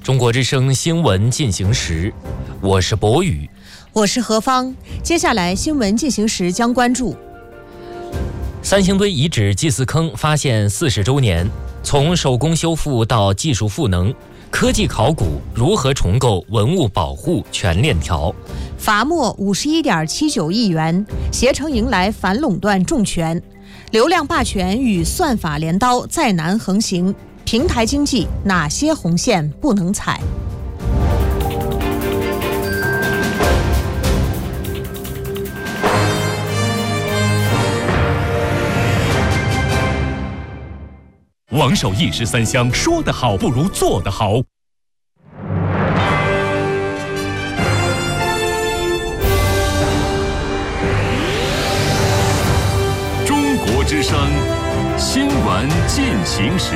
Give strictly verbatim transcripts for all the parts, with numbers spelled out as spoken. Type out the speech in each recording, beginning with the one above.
中国之声新闻进行时，我是博宇， 我是何芳。接下来新闻进行时将关注三星堆遗址祭祀坑发现四十周年，从手工修复到技术赋能，科技考古如何重构文物保护全链条。 罚没五十一点七九亿元，携程迎来反垄断重拳，流量霸权与算法镰刀再难横行。平台经济哪些红线不能踩？ 王守义十三香，说得好不如做得好。中国之声新闻进行时。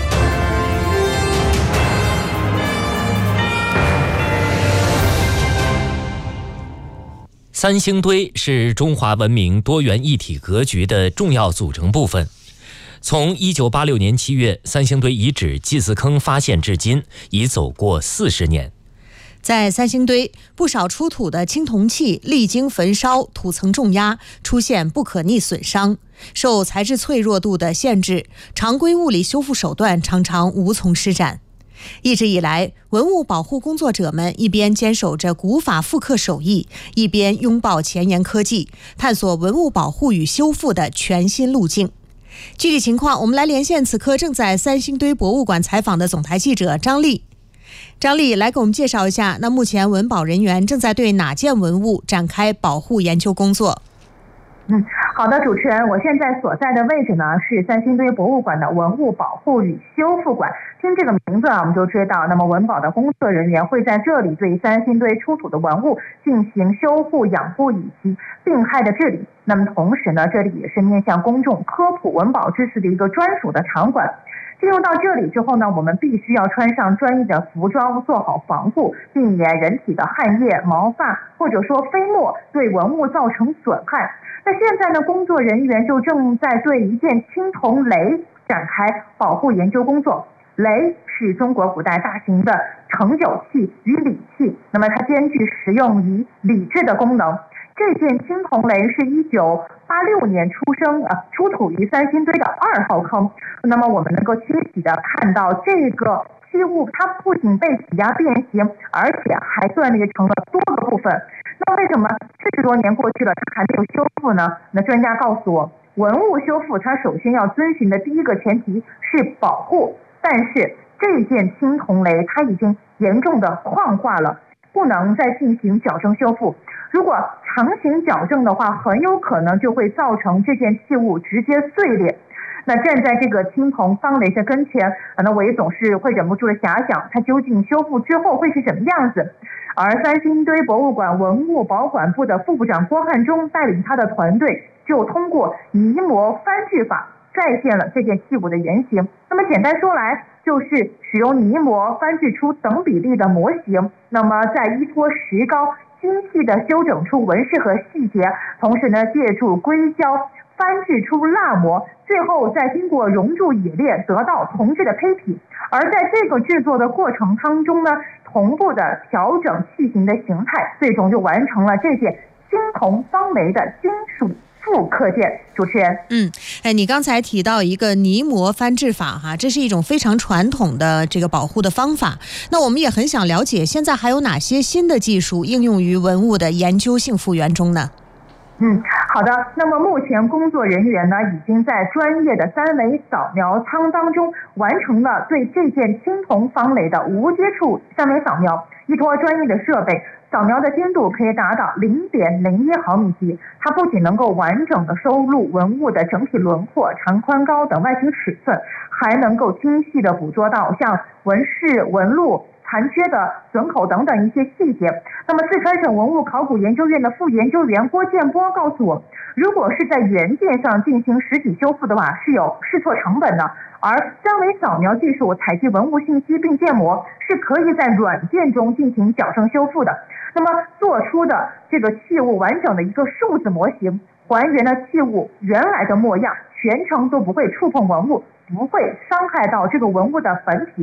三星堆是中华文明多元一体格局的重要组成部分。从一九八六年七月三星堆遗址祭祀坑发现至今，已走过四十年。 在三星堆，不少出土的青铜器历经焚烧、土层重压，出现不可逆损伤。受材质脆弱度的限制，常规物理修复手段常常无从施展。一直以来，文物保护工作者们一边坚守着古法复刻手艺，一边拥抱前沿科技，探索文物保护与修复的全新路径。具体情况，我们来连线此刻正在三星堆博物馆采访的总台记者张丽。张丽，来给我们介绍一下，那目前文保人员正在对哪件文物展开保护研究工作？ 嗯，好的，主持人，我现在所在的位置呢是三星堆博物馆的文物保护与修复馆。听这个名字啊，我们就知道，那么文保的工作人员会在这里对三星堆出土的文物进行修复、养护以及病害的治理。那么同时呢，这里也是面向公众科普文保知识的一个专属的场馆。进入到这里之后呢，我们必须要穿上专业的服装，做好防护，避免人体的汗液、毛发或者说飞沫对文物造成损害。那现在呢，工作人员就正在对一件青铜雷展开保护研究工作。雷是中国古代大型的盛酒器与礼器，那么它兼具实用与礼制的功能。这件青铜雷是一九八六年出生啊，出土于三星堆的二号坑。那么我们能够清晰的看到，这个器物它不仅被挤压变形，而且还断裂成了多个部分。那为什么四十多年过去了，它还没有修复呢？那专家告诉我，文物修复它首先要遵循的第一个前提是保护，但是这件青铜雷它已经严重的矿化了，不能再进行矫正修复。如果强行矫正的话，很有可能就会造成这件器物直接碎裂。那站在这个青铜方雷的跟前，那我也总是会忍不住的遐想，它究竟修复之后会是什么样子。而三星堆博物馆文物保管部的副部长郭汉忠带领他的团队，就通过泥模翻制法再现了这件器物的原型。那么简单说来，就是使用泥模翻制出等比例的模型，那么再依托石膏精细的修整出纹饰和细节，同时呢，借助硅胶翻制出蜡模，最后再经过熔铸冶炼得到铜制的胚体。而在这个制作的过程当中呢，同步的调整器型的形态，最终就完成了这件青铜方雷的金属复刻件。主持人， 嗯，哎，你刚才提到一个泥模翻制法哈，这是一种非常传统的这个保护的方法。那我们也很想了解，现在还有哪些新的技术应用于文物的研究性复原中呢？ 嗯，好的。那么目前工作人员呢，已经在专业的三维扫描舱当中完成了对这件青铜方雷的无接触三维扫描，依托专业的设备，扫描的精度可以达到零点零一毫米级。它不仅能够完整的收录文物的整体轮廓、长宽高等外形尺寸，还能够精细的捕捉到像纹饰、纹路、残缺的损口等等一些细节。那么四川省文物考古研究院的副研究员郭建波告诉我，如果是在原件上进行实体修复的话，是有试错成本的，而三维扫描技术采集文物信息并建模，是可以在软件中进行矫正修复的。那么做出的这个器物完整的一个数字模型，还原了器物原来的模样，全程都不会触碰文物，不会伤害到这个文物的本体。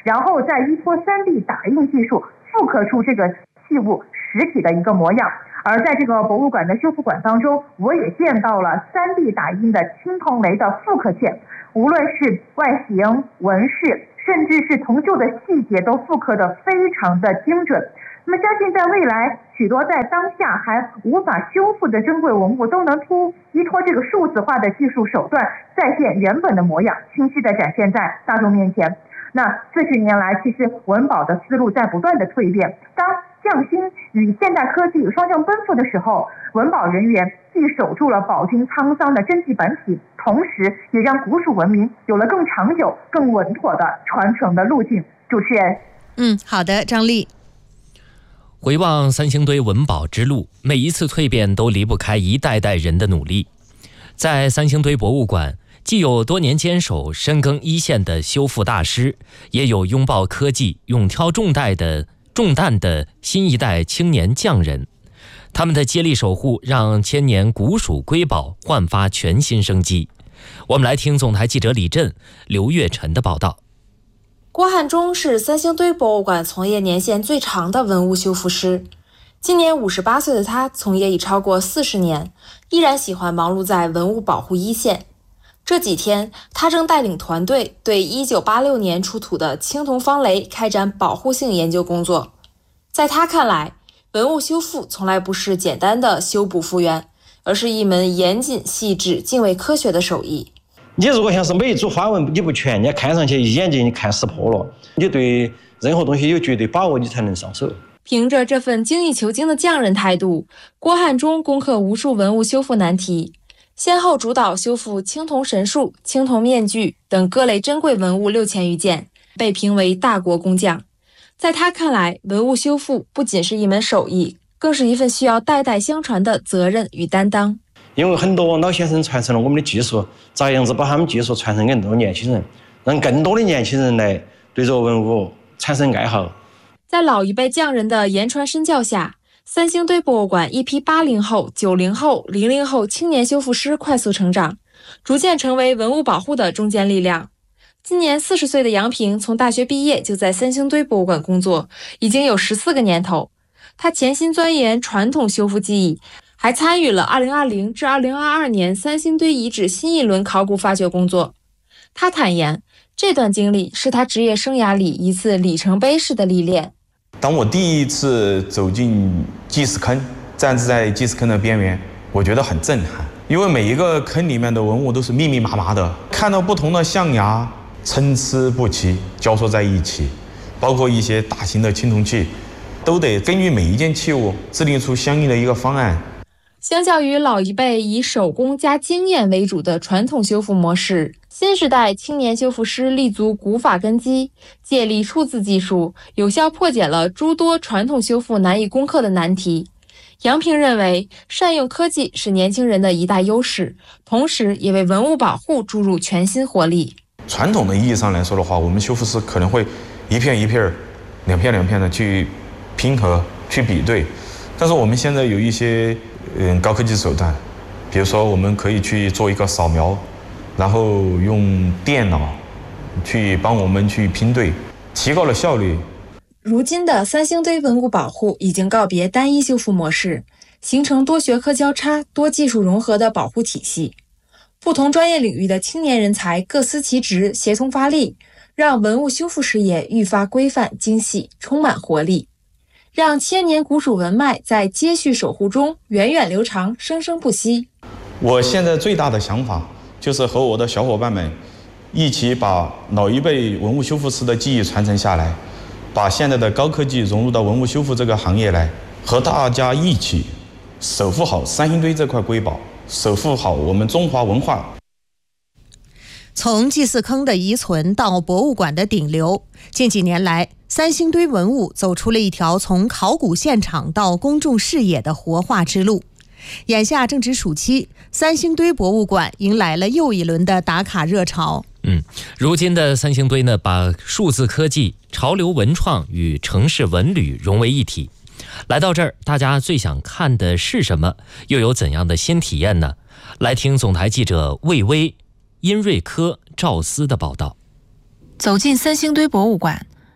然后再依托 三 D 打印技术复刻出这个器物实体的一个模样。而在这个博物馆的修复馆当中，我也见到了 三 D 打印的青铜雷的复刻件，无论是外形、纹饰，甚至是铜锈的细节都复刻得非常的精准。那么相信在未来，许多在当下还无法修复的珍贵文物都能突依托这个数字化的技术手段，再现原本的模样，清晰地展现在大众面前。那四十年来，其实文保的思路在不断的蜕变。当匠心与现代科技双向奔赴的时候，文保人员既守住了饱经沧桑的真迹本体，同时也让古蜀文明有了更长久、更稳妥的传承的路径。主持人， 嗯，好的，张丽。 回望三星堆文保之路，每一次蜕变都离不开一代代人的努力。在三星堆博物馆，既有多年坚守深耕一线的修复大师，也有拥抱科技、勇挑重担的重担的新一代青年匠人。他们的接力守护，让千年古蜀瑰宝焕发全新生机。我们来听总台记者李振、刘月晨的报道。 郭汉忠是三星堆博物馆从业年限最长的文物修复师，今年五十八岁的他从业已超过四十年，依然喜欢忙碌在文物保护一线。这几天，他正带领团队对一九八六年出土的青铜方雷开展保护性研究工作。在他看来，文物修复从来不是简单的修补复原，而是一门严谨、细致、敬畏科学的手艺。 你如果像是每一组花纹你不全，你看上去眼睛你看识破了，你对任何东西有绝对把握，你才能上手。 凭着这份精益求精的匠人态度，郭汉忠攻克无数文物修复难题，先后主导修复青铜神树、青铜面具等各类珍贵文物六千余件，被评为大国工匠。在他看来，文物修复不仅是一门手艺，更是一份需要代代相传的责任与担当。 因为很多老先生传承了我们的技术，咋样子把他们技术传承给更多年轻人，让更多的年轻人来对这个文物产生爱好。 在老一辈匠人的言传身教下，三星堆博物馆一批八零后、九零后、零零后青年修复师快速成长，逐渐成为文物保护的中坚力量。今年四十岁的杨平从大学毕业就在三星堆博物馆工作，已经有十四个年头。他潜心钻研传统修复技艺，还参与了二零二零至二零二二年三星堆遗址新一轮考古发掘工作。他坦言，这段经历是他职业生涯里一次里程碑式的历练。 当我第一次走进祭祀坑，站在祭祀坑的边缘，我觉得很震撼，因为每一个坑里面的文物都是密密麻麻的，看到不同的象牙参差不齐交错在一起，包括一些大型的青铜器，都得根据每一件器物制定出相应的一个方案。 相较于老一辈以手工加经验为主的传统修复模式，新时代青年修复师立足古法根基，借力数字技术，有效破解了诸多传统修复难以攻克的难题。杨平认为，善用科技是年轻人的一大优势，同时也为文物保护注入全新活力。 传统的意义上来说的话，我们修复师可能会一片一片、两片两片的去拼合、去比对，但是我们现在有一些嗯高科技手段，比如说我们可以去做一个扫描，然后用电脑去帮我们去拼对，提高了效率。 如今的三星堆文物保护已经告别单一修复模式，形成多学科交叉、多技术融合的保护体系。不同专业领域的青年人才各司其职，协同发力，让文物修复事业愈发规范精细，充满活力，让千年古蜀文脉在接续守护中源远流长，生生不息。 我现在最大的想法就是和我的小伙伴们一起把老一辈文物修复师的技艺传承下来，把现在的高科技融入到文物修复这个行业来，和大家一起守护好三星堆这块瑰宝，守护好我们中华文化。 从祭祀坑的遗存到博物馆的顶流，近几年来，三星堆文物走出了一条从考古现场到公众视野的活化之路。眼下正值暑期，三星堆博物馆迎来了又一轮的打卡热潮。 嗯，如今的三星堆呢，把数字科技、潮流文创与城市文旅融为一体。来到这儿，大家最想看的是什么？又有怎样的新体验呢？来听总台记者魏巍、殷瑞科、赵思的报道。 走进三星堆博物馆，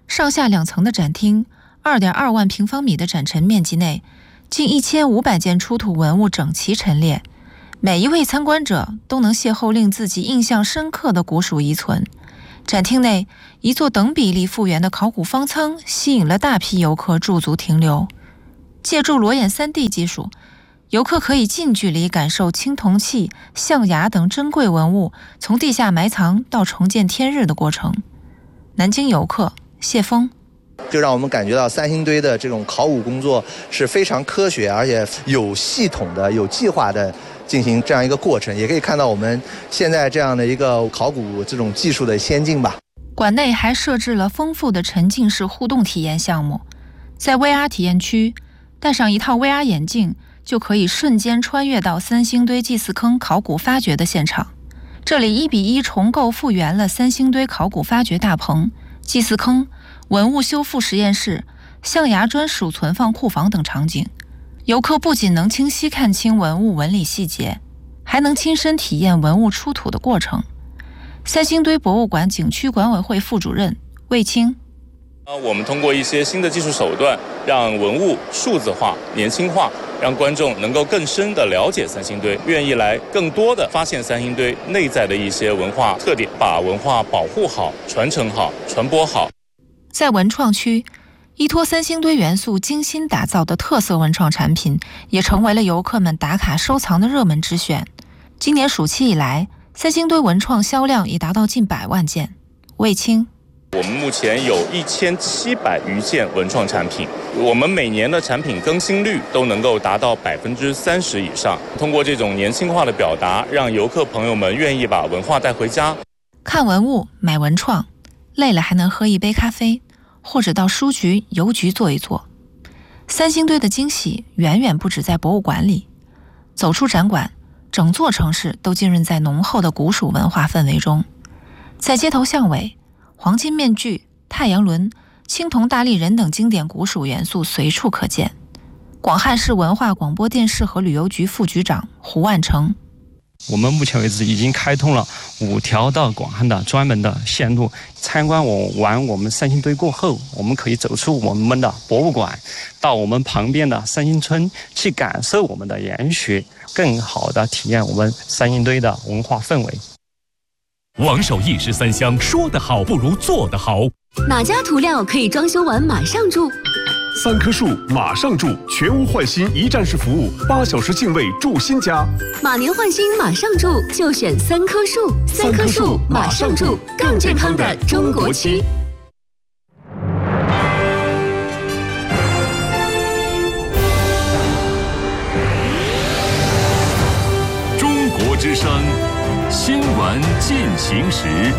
上下两层的展厅， 二点二万平方米的展陈面积内，近一千五百件出土文物整齐陈列，每一位参观者都能邂逅令自己印象深刻的古蜀遗存。展厅内，一座等比例复原的考古方舱吸引了大批游客驻足停留。借助裸眼 三 D 技术，游客可以近距离感受青铜器、象牙等珍贵文物从地下埋藏到重见天日的过程。南京游客谢峰就让我们感觉到三星堆的这种考古工作是非常科学，而且有系统的、有计划的进行这样一个过程，也可以看到我们现在这样的一个考古这种技术的先进吧。 馆内还设置了丰富的沉浸式互动体验项目，在 V R 体验区，戴上一套 V R 眼镜，就可以瞬间穿越到三星堆祭祀坑考古发掘的现场。这里一比一重构复原了三星堆考古发掘大棚、祭祀坑、文物修复实验室、象牙砖属存放库房等场景。游客不仅能清晰看清文物纹理细节，还能亲身体验文物出土的过程。三星堆博物馆景区管委会副主任魏青， 我们通过一些新的技术手段，让文物数字化、年轻化，让观众能够更深地了解三星堆，愿意来更多地发现三星堆内在的一些文化特点，把文化保护好、传承好、传播好。 在文创区，依托三星堆元素精心打造的特色文创产品，也成为了游客们打卡收藏的热门之选。今年暑期以来，三星堆文创销量已达到近百万件。魏青， 我们目前有一千七百余件文创产品，我们每年的产品更新率都能够达到百分之三十以上。通过这种年轻化的表达，让游客朋友们愿意把文化带回家。 看文物，买文创，累了还能喝一杯咖啡，或者到书局、邮局坐一坐。三星堆的惊喜远远不止在博物馆里，走出展馆，整座城市都浸润在浓厚的古蜀文化氛围中。在街头巷尾，黄金面具、太阳轮、青铜大立人等经典古蜀元素随处可见。广汉市文化广播电视和旅游局副局长胡万成， 我们目前为止已经开通了五条到广汉的专门的线路。参观我完我们三星堆过后，我们可以走出我们的博物馆，到我们旁边的三星村去感受我们的研学，更好的体验我们三星堆的文化氛围。 王守义十三香，说得好不如做得好。 哪家涂料可以装修完马上住？ 三棵树马上住，全屋换新一站式服务，八小时净位住新家。 马年换新马上住，就选三棵树。三棵树马上住，更健康的中国区。 中国之声新闻进行时。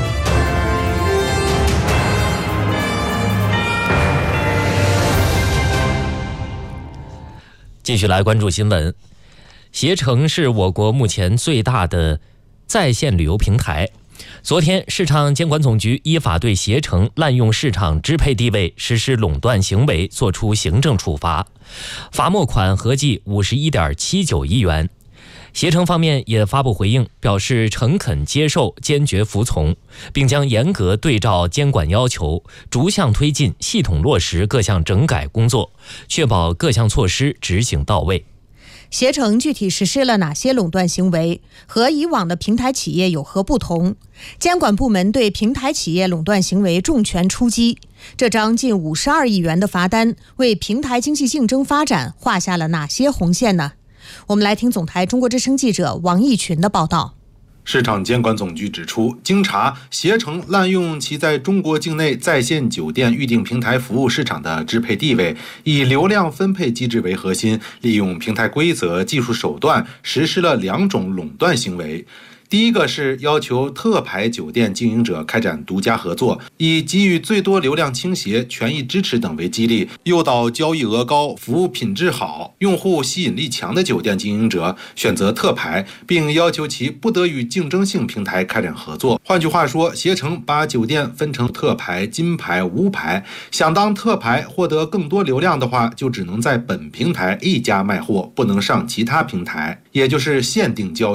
继续来关注新闻。携程是我国目前最大的在线旅游平台。昨天，市场监管总局依法对携程滥用市场支配地位实施垄断行为作出行政处罚，罚没款合计五十一点七九亿元。携程方面也发布回应，表示诚恳接受，坚决服从，并将严格对照监管要求，逐项推进系统落实各项整改工作，确保各项措施执行到位。 携程具体实施了哪些垄断行为，和以往的平台企业有何不同？监管部门对平台企业垄断行为重拳出击，这张近五十二亿元的罚单为平台经济竞争发展画下了哪些红线呢？我们来听总台中国之声记者王义群的报道。 市场监管总局指出，经查，携程滥用其在中国境内在线酒店预订平台服务市场的支配地位，以流量分配机制为核心，利用平台规则、技术手段实施了两种垄断行为。第一个是要求特牌酒店经营者开展独家合作，以给予最多流量倾斜、权益支持等为激励，诱导交易额高、服务品质好、用户吸引力强的酒店经营者选择特牌，并要求其不得与竞争性平台开展合作。换句话说，携程把酒店分成特牌、金牌、无牌，想当特牌获得更多流量的话，就只能在本平台一家卖货，不能上其他平台，也就是限定交易。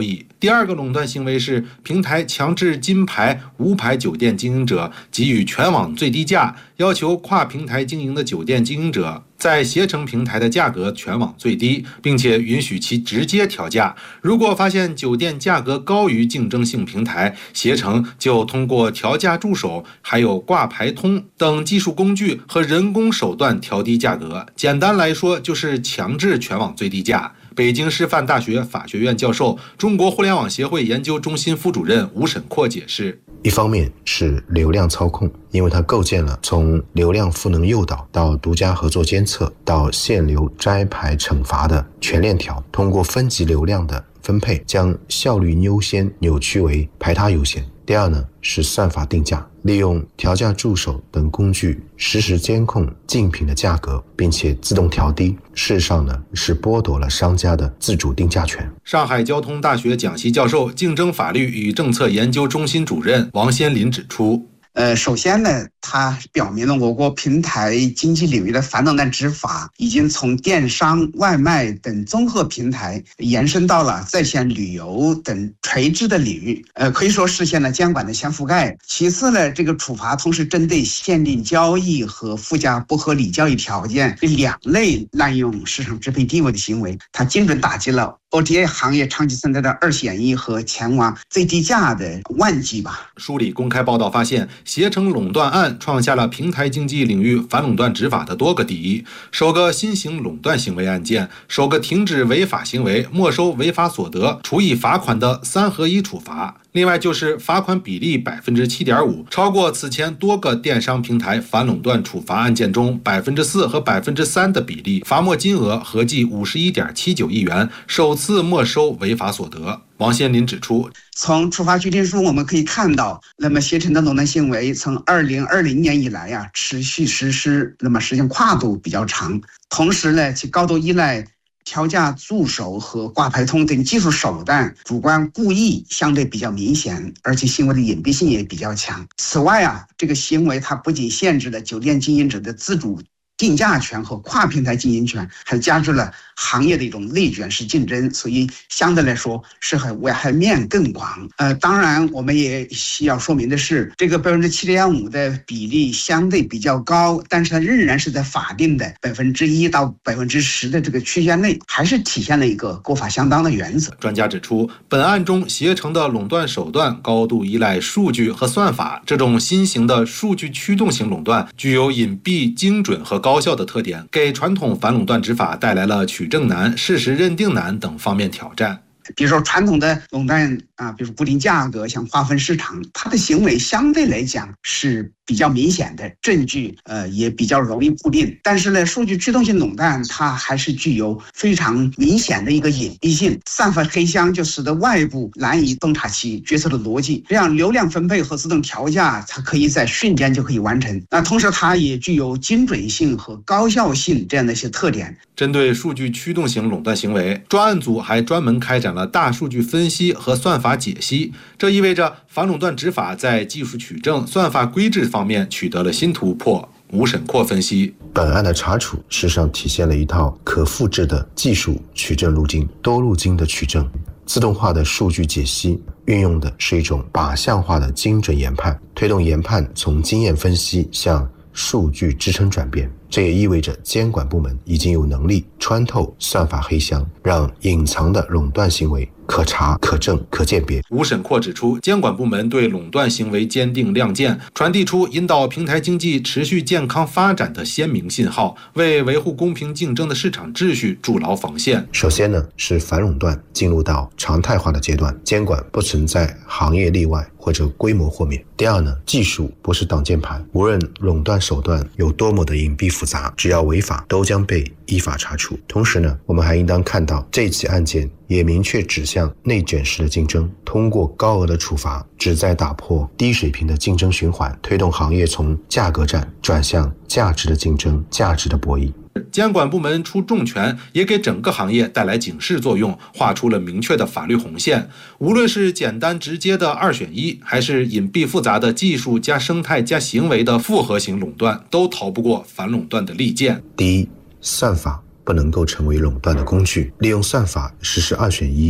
第二个垄断行为是平台强制金牌、无牌酒店经营者给予全网最低价，要求跨平台经营的酒店经营者在携程平台的价格全网最低，并且允许其直接调价。如果发现酒店价格高于竞争性平台，携程就通过调价助手、还有挂牌通等技术工具和人工手段调低价格。简单来说，就是强制全网最低价。北京师范大学法学院教授、中国互联网协会研究中心副主任吴沈阔解释： 一方面是流量操控，因为它构建了从流量赋能诱导到独家合作监测到限流摘牌惩罚的全链条，通过分级流量的分配，将效率优先扭曲为排他优先。第二呢，是算法定价，利用调价助手等工具实时监控竞品的价格，并且自动调低。事实上呢，是剥夺了商家的自主定价权。 上海交通大学讲席教授、竞争法律与政策研究中心主任王先林指出， 呃，首先呢，它表明了我国平台经济领域的反垄断执法已经从电商、外卖等综合平台延伸到了在线旅游等垂直的领域，呃，可以说实现了监管的全覆盖。其次呢，这个处罚同时针对限定交易和附加不合理交易条件这两类滥用市场支配地位的行为，它精准打击了O T A 行业长期存在的二选一和前往最低价的万计吧。 梳理公开报道发现，携程垄断案创下了平台经济领域反垄断执法的多个第一，首个新型垄断行为案件，首个停止违法行为、没收违法所得、处以罚款的三合一处罚。另外就是罚款比例百分之七点五，超过此前多个电商平台反垄断处罚案件中百分之四和百分之三的比例，罚没金额合计五十一点七九亿元，首次没收违法所得。王先林指出， 从处罚决定书我们可以看到，那么携程的垄断行为从二零二零年以来呀、啊、持续实施，那么时间跨度比较长，同时呢，其高度依赖调价助手和挂牌通等技术手段，主观故意相对比较明显，而且行为的隐蔽性也比较强。此外啊，这个行为它不仅限制了酒店经营者的自主定价权和跨平台经营权，还加剧了行业的一种内卷式竞争，所以相对来说是很危害面更广。呃，当然我们也需要说明的是，这个百分之七点五的比例相对比较高，但是它仍然是在法定的百分之一到百分之十的这个区间内，还是体现了一个国法相当的原则。 专家指出，本案中携程的垄断手段高度依赖数据和算法，这种新型的数据驱动型垄断具有隐蔽、精准和高效的特点，给传统反垄断执法带来了取证难、事实认定难等方面挑战。 比如说传统的垄断啊，比如固定价格，像划分市场，它的行为相对来讲是比较明显的，证据呃也比较容易固定。但是呢，数据驱动性垄断它还是具有非常明显的一个隐蔽性，散发黑箱，就使得外部难以洞察其决策的逻辑。这样流量分配和自动调价，它可以在瞬间就可以完成。那同时它也具有精准性和高效性这样的一些特点。 针对数据驱动型垄断行为，专案组还专门开展了大数据分析和算法解析，这意味着反垄断执法在技术取证、算法规制方面取得了新突破。吴沈阔分析， 本案的查处事实上体现了一套可复制的技术取证路径，多路径的取证，自动化的数据解析，运用的是一种靶向化的精准研判，推动研判从经验分析向数据支撑转变。这也意味着监管部门已经有能力穿透算法黑箱，让隐藏的垄断行为可查、可证、可鉴别。 吴沈阔指出，监管部门对垄断行为坚定亮剑，传递出引导平台经济持续健康发展的鲜明信号，为维护公平竞争的市场秩序筑牢防线。 首先呢，是反垄断进入到常态化的阶段，监管不存在行业例外或者规模豁免。第二呢，技术不是挡箭牌，无论垄断手段有多么的隐蔽复杂，只要违法都将被依法查处。同时呢，我们还应当看到这起案件也明确指向内卷式的竞争，通过高额的处罚旨在打破低水平的竞争循环，推动行业从价格战转向价值的竞争、价值的博弈。 监管部门出重拳，也给整个行业带来警示作用，画出了明确的法律红线。无论是简单直接的二选一，还是隐蔽复杂的技术加生态加行为的复合型垄断，都逃不过反垄断的利剑。 第一，算法不能够成为垄断的工具，利用算法实施二选一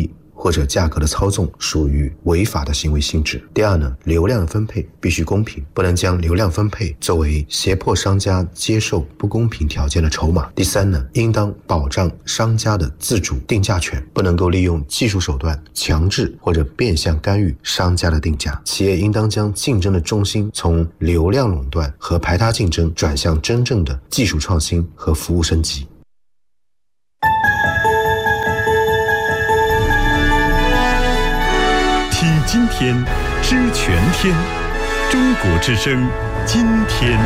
或者价格的操纵属于违法的行为性质。第二呢，流量分配必须公平，不能将流量分配作为胁迫商家接受不公平条件的筹码。第三呢，应当保障商家的自主定价权，不能够利用技术手段强制或者变相干预商家的定价。企业应当将竞争的重心从流量垄断和排他竞争转向真正的技术创新和服务升级。 听今天，知全天，中国之声，今天。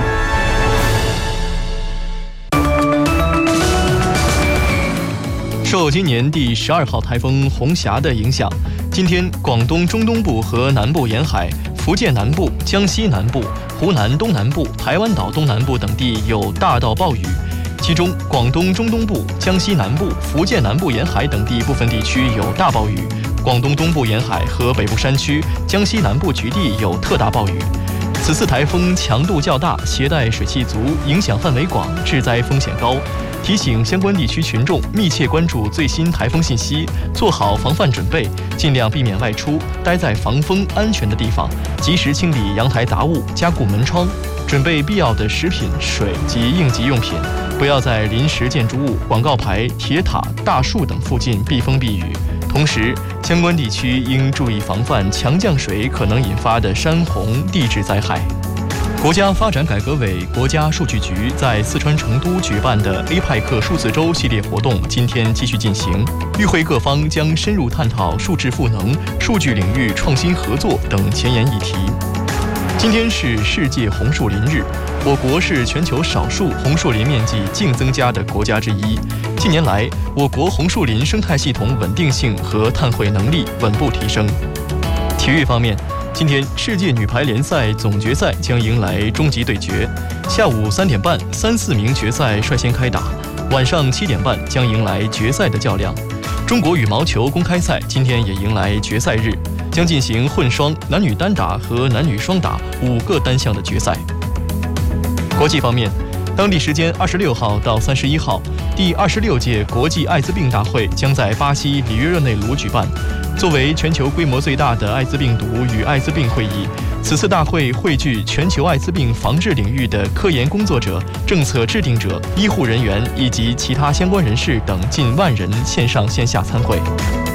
受今年第十二号台风红霞的影响，今天广东中东部和南部沿海、福建南部、江西南部、湖南东南部、台湾岛东南部等地有大到暴雨，其中广东中东部、江西南部、福建南部沿海等地部分地区有大暴雨，广东东部沿海和北部山区、江西南部局地有特大暴雨。此次台风强度较大，携带水汽足，影响范围广，致灾风险高。提醒相关地区群众密切关注最新台风信息，做好防范准备，尽量避免外出，待在防风安全的地方，及时清理阳台杂物，加固门窗，准备必要的食品、水及应急用品，不要在临时建筑物、广告牌、铁塔、大树等附近避风避雨。同时，相关地区应注意防范强降水可能引发的山洪、地质灾害。国家发展改革委、国家数据局在四川成都举办的 A 派克数字周系列活动今天继续进行，与会各方将深入探讨数字赋能、数据领域创新合作等前沿议题。今天是世界红树林日，我国是全球少数红树林面积净增加的国家之一。近年来，我国红树林生态系统稳定性和碳汇能力稳步提升。体育方面，今天世界女排联赛总决赛将迎来终极对决，下午三点半，三四名决赛率先开打，晚上七点半将迎来决赛的较量。中国羽毛球公开赛今天也迎来决赛日，将进行混双、男女单打和男女双打五个单项的决赛。国际方面，当地时间二十六号到三十一号，第二十六届国际艾滋病大会将在巴西里约热内卢举办。作为全球规模最大的艾滋病毒与艾滋病会议，此次大会汇聚全球艾滋病防治领域的科研工作者、政策制定者、医护人员以及其他相关人士等近万人线上线下参会。